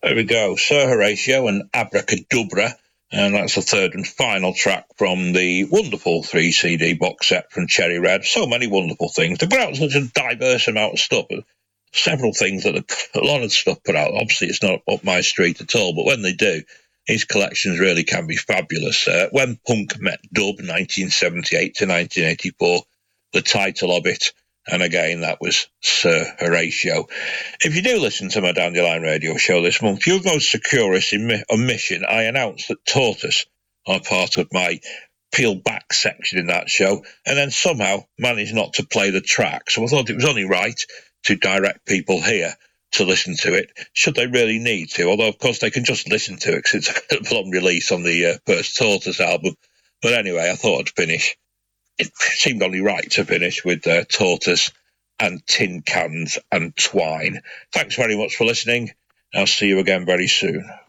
There we go. Sir Horatio and Abracadabra. And that's the third and final track from the wonderful 3 CD box set from Cherry Red. So many wonderful things. They put out such a diverse amount of stuff. Several things that a lot of stuff put out. Obviously, it's not up my street at all, but when they do, his collections really can be fabulous. When Punk Met Dub, 1978 to 1984, the title of it. And again, that was Sir Horatio. If you do listen to my Dandelion Radio show this month, you'll notice a curious omission. I announced that Tortoise are part of my peel back section in that show, and then somehow managed not to play the track. So I thought it was only right to direct people here to listen to it, should they really need to. Although, of course, they can just listen to it because it's a long release on the first Tortoise album. But anyway, I thought I'd finish. It seemed only right to finish with Tortoise and Tin Cans and Twine. Thanks very much for listening. I'll see you again very soon.